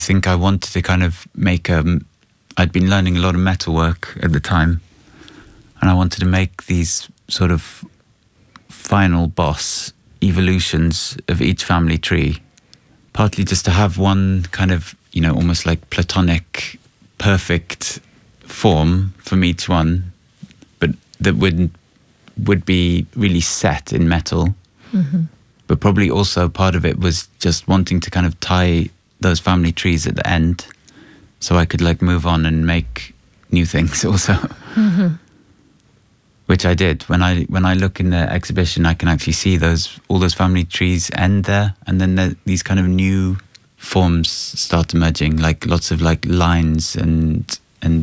think I wanted to kind of make I'd been learning a lot of metalwork at the time, and I wanted to make these sort of final boss evolutions of each family tree, partly just to have one kind of, almost like platonic, perfect form from each one, but that would be really set in metal. Mm-hmm. But probably also part of it was just wanting to kind of tie those family trees at the end, so I could like move on and make new things also. Mm-hmm. Which I did. When I look in the exhibition, I can actually see all those family trees end there, and then these kind of new forms start emerging, like lots of like lines and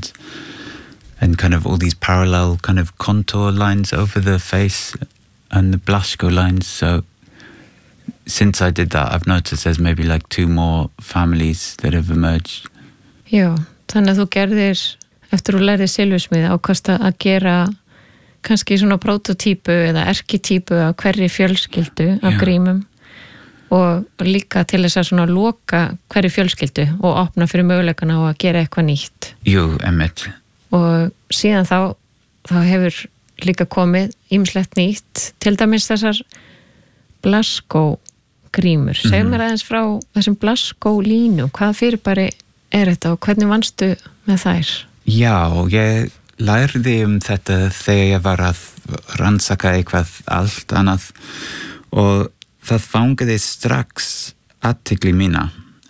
kind of all these parallel kind of contour lines over the face and the Blaschko lines. So since I did that, I've noticed there's maybe like 2 more families that have emerged. Já, þannig að þú gerðir, eftir þú lærðir silfursmíði, ákvaðst að gera kannski svona prototípu eða erkitípu af hverri fjölskyldu af grímum, og líka til þess að svona loka hverri fjölskyldu og opna fyrir möguleikana á að gera eitthvað nýtt. Jú, einmitt. Og síðan þá hefur líka komið ýmislegt nýtt, til dæmis þessar Blaschko grímur. Segðu mér aðeins frá þessum Blaschko línu, hvað fyrirbæri er þetta og hvernig vannstu með þær? Já, ég lærði þetta þegar ég var að rannsaka eitthvað allt annað, og það fangaði strax athygli mína.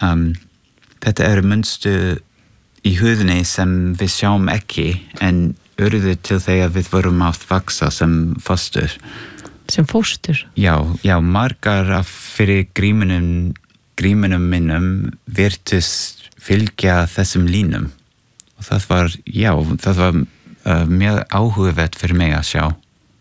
Þetta munstur í húðinni sem við sjáum ekki, en urðu til þegar við vorum að vaksa sem fóstur. Sem fóstur? Já, margar af fyrir grímunum minnum virtust fylgja þessum línum, og það var mjög áhugavert fyrir mig að sjá.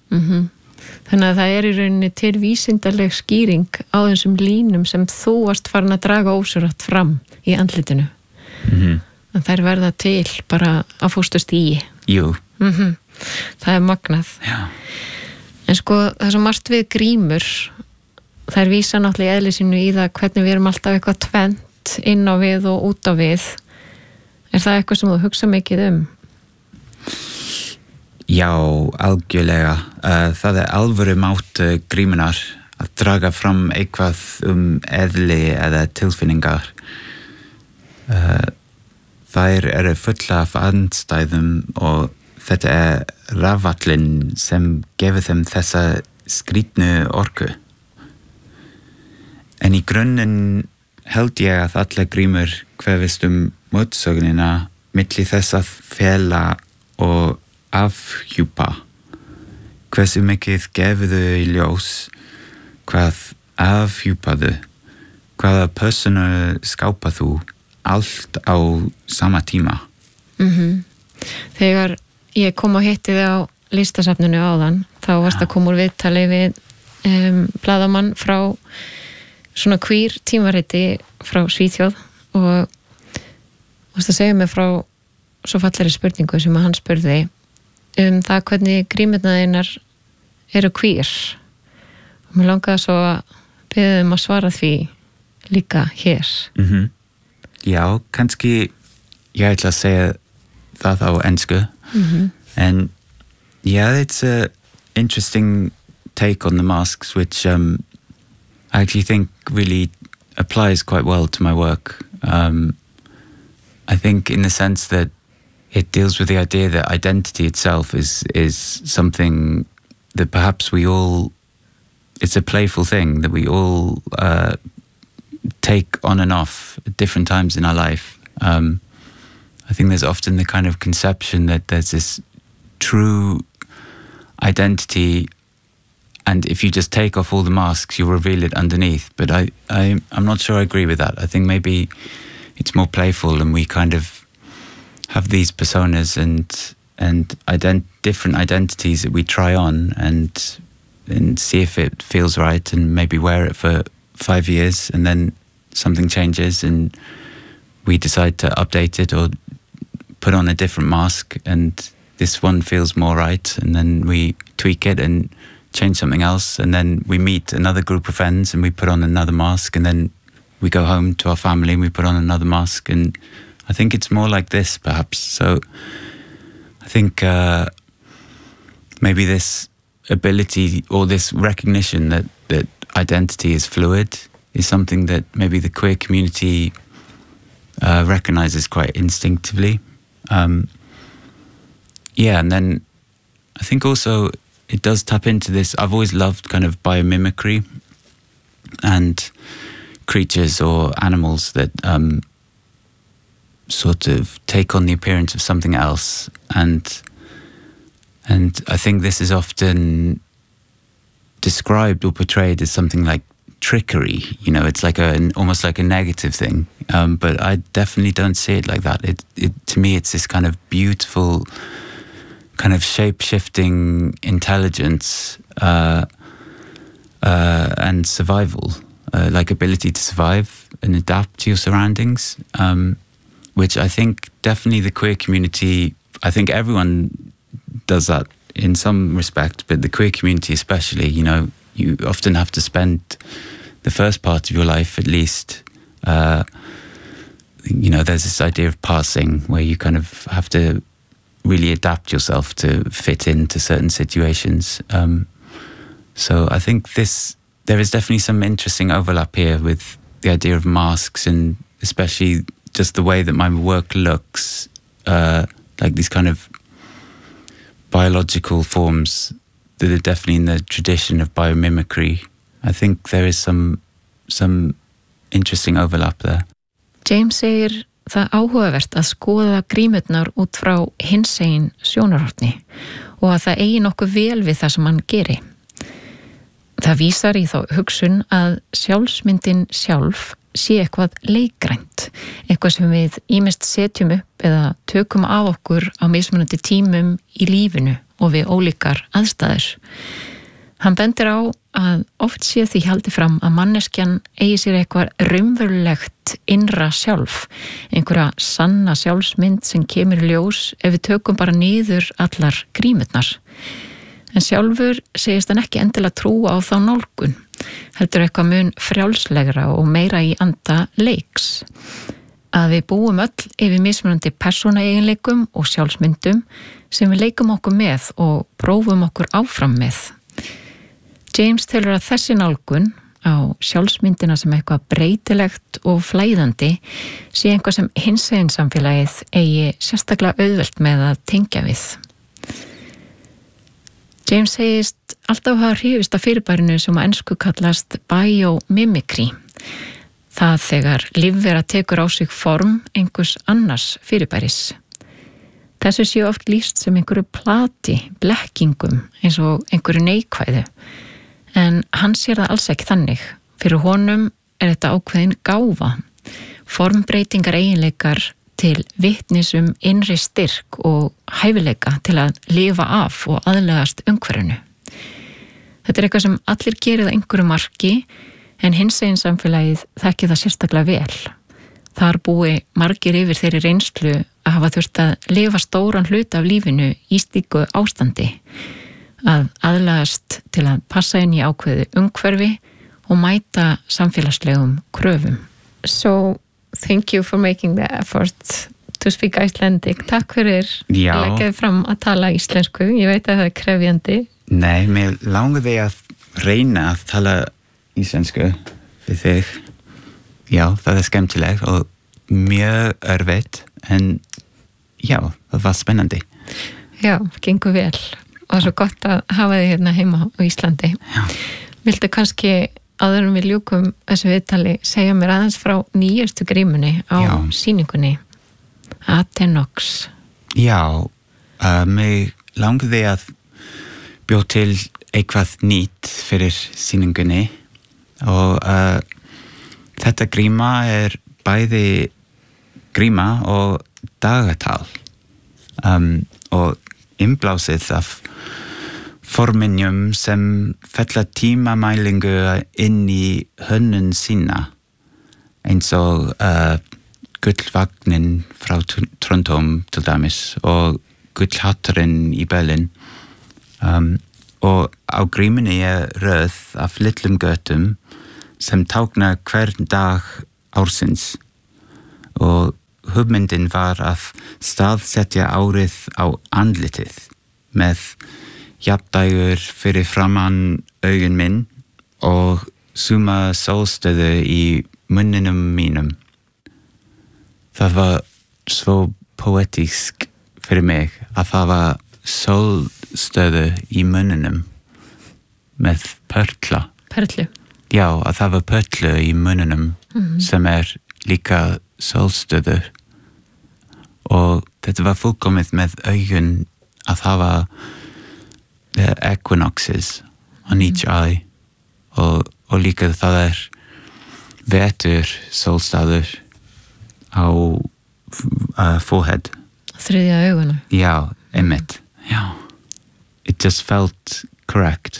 Þannig að það í rauninni til vísindaleg skýring á þessum línum sem þú varst farin að draga ósjálfrátt fram í andlitinu. En þær verða til bara á fósturstigi. Jú. Það magnað. Já. En sko, það sem margt við grímur, þær vísa náttúrulega í eðli sínu í það hvernig við erum alltaf eitthvað tvennt inn á við og út á við. Er það eitthvað sem þú hugsa mikið um? Já, algjörlega. Það alvöru mátt grímunar að draga fram eitthvað eðli eða tilfinningar. Þær eru fulla af andstæðum, og þetta rafallinn sem gefur þeim þessa skrýtnu orku. En í grunninn held ég að allar grímur hverfist mótsögnina milli þess að fela og afhjúpa. Hversu mikið gefurðu í ljós, hvað afhjúpaðu, hvaða persónu skápa þú, allt á sama tíma. Þegar ég kom og hitti þig á listasafninu áðan, þá varst að koma úr viðtali við blaðamann frá svona queer tímariti frá Svíþjóð, og varst að segja mig frá svo fallegri spurningu sem að hann spurði það hvernig grímurnar eru queer, og mér langaði svo að biðja að svara því líka hér. Já, kannski ég ætla að segja það á ensku. And yeah, it's a interesting take on the masks, which I actually think really applies quite well to my work. I think in the sense that it deals with the idea that identity itself is something that perhaps it's a playful thing that we all take on and off at different times in our life. I think there's often the kind of conception that there's this true identity, and if you just take off all the masks, you reveal it underneath. But I'm not sure I agree with that. I think maybe it's more playful, and we kind of have these personas and different identities that we try on and see if it feels right, and maybe wear it for 5 years, and then something changes and we decide to update it or put on a different mask, and this one feels more right, and then we tweak it and change something else, and then we meet another group of friends and we put on another mask, and then we go home to our family and we put on another mask, and I think it's more like this perhaps. So I think maybe this ability or this recognition that identity is fluid is something that maybe the queer community recognizes quite instinctively. And then I think also it does tap into this. I've always loved kind of biomimicry and creatures or animals that sort of take on the appearance of something else, and I think this is often described or portrayed as something like trickery. You know, it's like almost like a negative thing. But I definitely don't see it like that. It to me, it's this kind of beautiful, kind of shape-shifting intelligence and survival, like ability to survive and adapt to your surroundings, which I think definitely the queer community, I think everyone does that in some respect, but the queer community especially, you know, you often have to spend the first part of your life at least, you know, there's this idea of passing where you kind of have to really adapt yourself to fit into certain situations. So I think there is definitely some interesting overlap here with the idea of masks, and especially just the way that my work looks, like these kind of biological forms that are definitely in the tradition of biomimicry. I think there is some interesting overlap there. James segir það áhugavert að skoða grímurnar út frá hinsegin sjónarhorni og að það eigi nokkuð vel við það sem hann geri. Það vísar í þá hugsun að sjálfsmyndin sjálf sé eitthvað leikrænt, eitthvað sem við ýmist setjum upp eða tökum af okkur á mismunandi tímum í lífinu og við ólíkar aðstæður. Hann bendir á að oft sé því haldið fram að manneskjan eigi sér eitthvað raunverulegt innra sjálf, einhverja sanna sjálfsmynd sem kemur í ljós ef við tökum bara niður allar grímurnar. En sjálfur segist hann ekki endilega trúa á þá nálgun, heldur eitthvað mun frjálslegra og meira í anda leiks. Að við búum öll yfir mismunandi persónueiginleikum og sjálfsmyndum sem við leikum okkur með og prófum okkur áfram með. James telur að þessi nálgun á sjálfsmyndina sem eitthvað breytilegt og flæðandi sé eitthvað sem hinsegin samfélagið eigi sérstaklega auðvelt með að tengja við. James segist alltaf hafa hrifist af fyrirbærinu sem á ensku kallast biomimicry. Það þegar lífvera tekur á sig form einhvers annars fyrirbæris. Þessu séu oft lýst sem einhverju plati, blekkingum eins og einhverju neikvæðu. En hann sér það alls ekki þannig. Fyrir honum þetta ákveðin gáfa, formbreytingar eiginleikar til vitnis innri styrk og hæfileika til að lifa af og aðlagast umhverfinu. Þetta eitthvað sem allir gerir að einhverju marki, en hinsegin samfélagið þekki það sérstaklega vel. Þar búi margir yfir þeirri reynslu að hafa þurft að lifa stóran hluta af lífinu í slíku ástandi, að aðlagast til að passa inn í ákveðu umhverfi og mæta samfélagslegum kröfum. So, thank you for making the effort to speak Icelandic. Takk fyrir að leggja þig fram að tala íslensku. Ég veit að það krefjandi. Nei, mér langaði að reyna að tala íslensku við þig. Já, það skemmtilegt og mjög erfitt, en já, það var spennandi. Já, gengur vel. Og það er svo gott að hafa þig hérna heima á Íslandi. Já. Viltu kannski, áður en við ljúkum þessu viðtali, segja mér aðeins frá nýjastu grímunni á sýningunni, Athenox. Já, mig langaði að bjóða til eitthvað nýtt fyrir sýningunni og þetta gríma bæði gríma og dagatal og innblásið af forminjum sem fella tímamælingu inn í hönnun sína, eins og gullvagnin frá Trondheim til dæmis og gullhatturinn í Berlín. Og á grímunni röð af litlum götum sem tákna hvern dag ársins og hugmyndin var að staðsetja árið á andlitið með jafndægur fyrir framan augun minn og suma sólstöðu í munninum mínum. Það var svo poetísk fyrir mig að það var sólstöðu í munninum með perlu. Já, að það var perlu í munninum sem líka sólstöðu og þetta var fullkomið með augun að hafa the equinoxes on each eye og líka það vetur sólstöður á forehead. Þriðja auguna. Já, einmitt. Já. It just felt correct.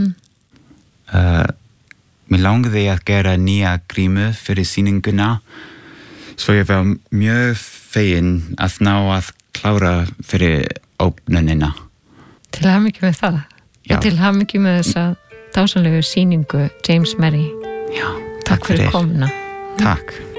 Mér langaði að gera nýja grímu fyrir sýninguna svo ég var mjög fegin að ná að klára fyrir opnunina. Til hamingju með það. Já. Og til hamingju með þessa dásamlegu sýningu James Merry. Já, Takk fyrir komuna. Takk.